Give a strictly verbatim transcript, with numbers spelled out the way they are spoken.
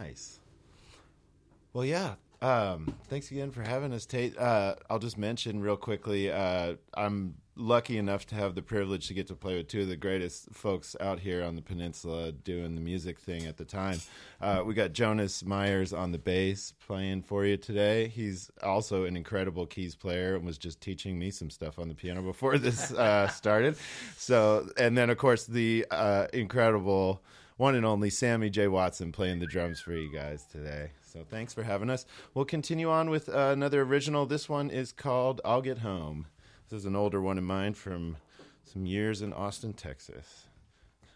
Nice. Well, yeah. Um, thanks again for having us, Tate. Uh, I'll just mention real quickly, uh, I'm lucky enough to have the privilege to get to play with two of the greatest folks out here on the peninsula doing the music thing at the time. Uh, we got Jonas Myers on the bass playing for you today. He's also an incredible keys player and was just teaching me some stuff on the piano before this uh, started. So, and then, of course, the uh, incredible one and only Sammy J. Watson playing the drums for you guys today. So thanks for having us. We'll continue on with uh, another original. This one is called I'll Get Home. This is an older one of mine from some years in Austin, Texas.